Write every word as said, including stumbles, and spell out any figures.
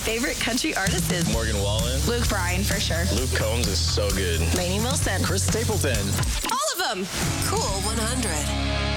favorite country artist is Morgan Wallen. Luke Bryan, for sure. Luke Combs is so good. Lainey Wilson. Chris Stapleton. All of them. Cool one hundred.